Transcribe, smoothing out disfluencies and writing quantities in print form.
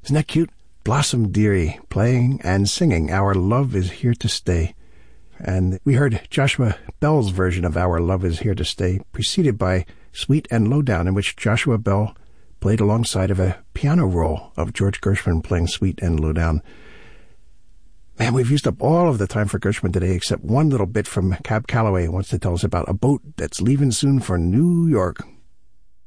Isn't that cute? Blossom Dearie playing and singing Our Love Is Here to Stay. And we heard Joshua Bell's version of Our Love Is Here to Stay, preceded by Sweet and Lowdown, in which Joshua Bell played alongside of a piano roll of George Gershwin playing Sweet and Lowdown. Man, we've used up all of the time for Gershwin today, except one little bit from Cab Calloway who wants to tell us about a boat that's leaving soon for New York.